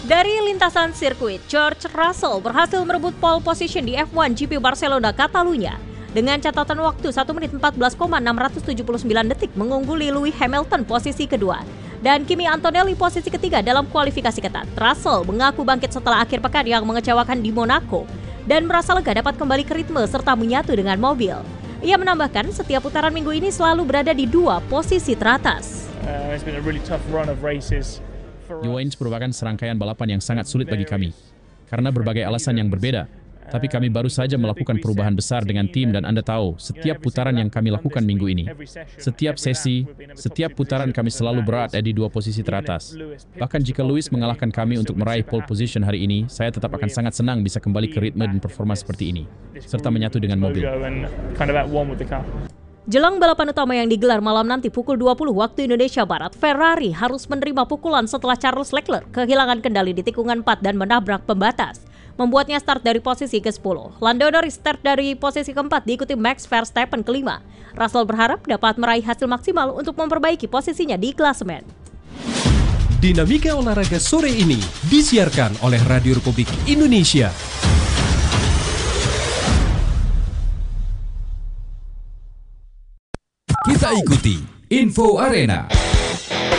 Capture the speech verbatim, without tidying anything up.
Dari lintasan sirkuit, George Russell berhasil merebut pole position di F satu G P Barcelona Catalunya dengan catatan waktu satu menit empat belas koma enam tujuh sembilan detik mengungguli Lewis Hamilton posisi kedua dan Kimi Antonelli posisi ketiga dalam kualifikasi ketat. Russell mengaku bangkit setelah akhir pekan yang mengecewakan di Monaco dan merasa lega dapat kembali ke ritme serta menyatu dengan mobil. Ia menambahkan setiap putaran minggu ini selalu berada di dua posisi teratas. Uh, it's been a really tough run of races. U A E merupakan serangkaian balapan yang sangat sulit bagi kami, karena berbagai alasan yang berbeda. Tapi kami baru saja melakukan perubahan besar dengan tim dan Anda tahu, setiap putaran yang kami lakukan minggu ini, setiap sesi, setiap putaran kami selalu berada di dua posisi teratas. Bahkan jika Lewis mengalahkan kami untuk meraih pole position hari ini, saya tetap akan sangat senang bisa kembali ke ritme dan performa seperti ini, serta menyatu dengan mobil. Jelang balapan utama yang digelar malam nanti pukul dua puluh waktu Indonesia Barat, Ferrari harus menerima pukulan setelah Charles Leclerc kehilangan kendali di tikungan empat dan menabrak pembatas, membuatnya start dari posisi ke sepuluh. Lando Norris start dari posisi keempat diikuti Max Verstappen kelima. Russell berharap dapat meraih hasil maksimal untuk memperbaiki posisinya di klasemen. Dinamika olahraga sore ini disiarkan oleh Radio Republik Indonesia. Kita ikuti Info Arena.